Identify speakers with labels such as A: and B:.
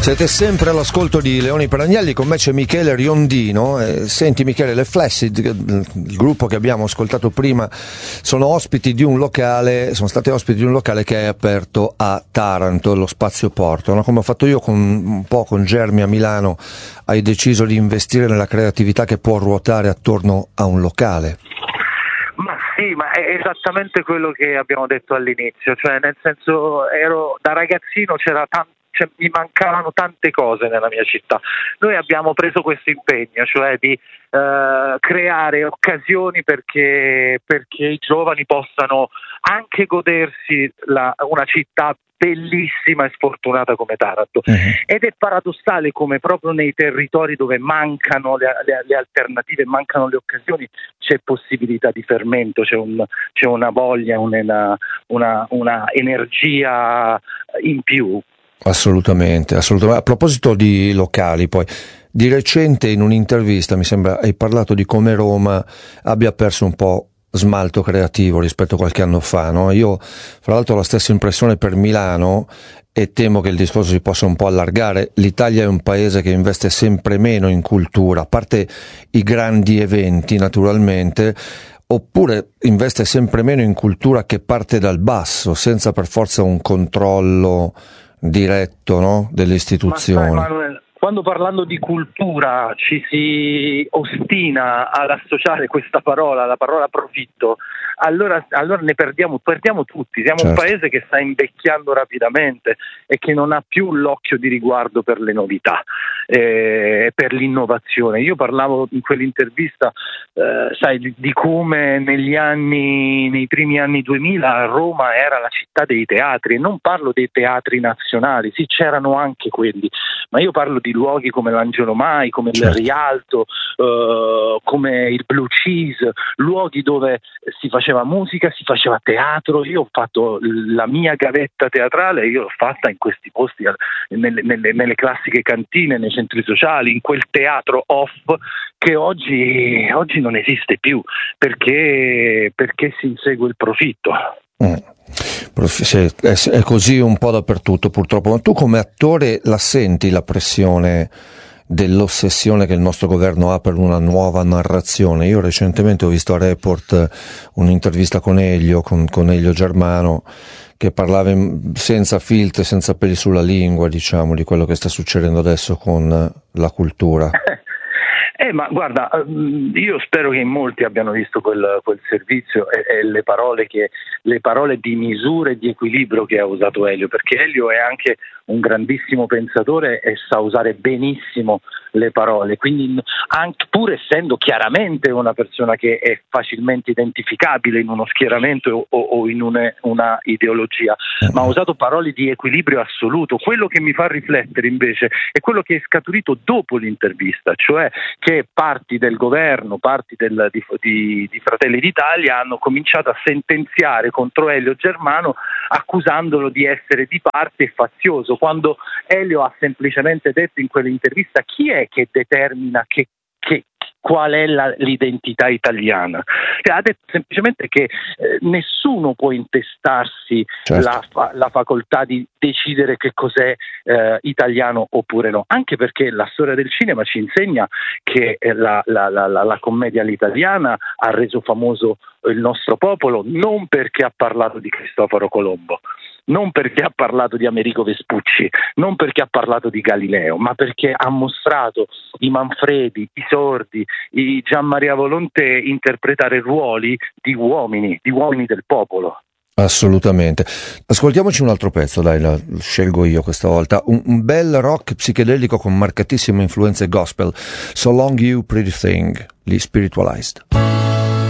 A: Siete sempre all'ascolto di Leoni per Agnelli, con me c'è Michele Riondino. Senti Michele, le Flaccid, il gruppo che abbiamo ascoltato prima, sono stati ospiti di un locale che è aperto a Taranto, lo Spazio Porto, no? Come ho fatto io un po' con Germi a Milano, hai deciso di investire nella creatività che può ruotare attorno a un locale.
B: Ma sì, ma è esattamente quello che abbiamo detto all'inizio, cioè nel senso da ragazzino mi mancavano tante cose nella mia città. Noi abbiamo preso questo impegno, cioè di creare occasioni perché i giovani possano anche godersi una città bellissima e sfortunata come Taranto. Ed è paradossale come proprio nei territori dove mancano le alternative, mancano le occasioni, c'è possibilità di fermento, c'è una voglia, una energia in più.
A: Assolutamente. A proposito di locali, poi di recente in un'intervista mi sembra hai parlato di come Roma abbia perso un po' smalto creativo rispetto a qualche anno fa, no? Io fra l'altro ho la stessa impressione per Milano e temo che il discorso si possa un po' allargare. L'Italia è un paese che investe sempre meno in cultura, a parte i grandi eventi naturalmente, oppure investe sempre meno in cultura che parte dal basso, senza per forza un controllo diretto, no? Delle istituzioni.
B: Ma sai, Manuel, quando parlando di cultura ci si ostina ad associare questa parola, la parola profitto, allora ne perdiamo tutti. Siamo
A: Certo.
B: Un paese che sta invecchiando rapidamente e che non ha più l'occhio di riguardo per le novità e per l'innovazione. Io parlavo in quell'intervista di come nei primi anni 2000 Roma era la città dei teatri, e non parlo dei teatri nazionali, sì, c'erano anche quelli, ma io parlo di luoghi come l'Angelo Mai, come il Rialto, come il Blue Cheese, luoghi dove si faceva musica, si faceva teatro. Io ho fatto la mia gavetta teatrale, io l'ho fatta in questi posti, nelle classiche cantine, nei centri sociali, in quel teatro off che oggi non esiste più perché si insegue il profitto.
A: È così un po' dappertutto purtroppo. Ma tu come attore la senti la pressione dell'ossessione che il nostro governo ha per una nuova narrazione? Io recentemente ho visto a Report un'intervista con Elio Germano, che parlava senza filtri, senza peli sulla lingua, diciamo, di quello che sta succedendo adesso con la cultura.
B: Ma guarda, io spero che in molti abbiano visto quel servizio e le parole di misura e di equilibrio che ha usato Elio, perché Elio è anche un grandissimo pensatore e sa usare benissimo le parole, quindi anche pur essendo chiaramente una persona che è facilmente identificabile in uno schieramento o in una ideologia, ma ha usato parole di equilibrio assoluto. Quello che mi fa riflettere invece è quello che è scaturito dopo l'intervista, cioè che parti del governo, parti di Fratelli d'Italia hanno cominciato a sentenziare contro Elio Germano accusandolo di essere di parte e fazioso, quando Elio ha semplicemente detto in quell'intervista chi è che determina qual è l'identità italiana. Ha detto semplicemente che nessuno può intestarsi la facoltà di decidere che cos'è italiano oppure no, anche perché la storia del cinema ci insegna che la commedia all'italiana ha reso famoso il nostro popolo non perché ha parlato di Cristoforo Colombo, non perché ha parlato di Amerigo Vespucci, non perché ha parlato di Galileo, ma perché ha mostrato i Manfredi, i Sordi, i Gianmaria Volonté interpretare ruoli di uomini del popolo.
A: Assolutamente. Ascoltiamoci un altro pezzo, dai, lo scelgo io questa volta. Un bel rock psichedelico con marcatissime influenze gospel. So Long You Pretty Thing, gli Spiritualized.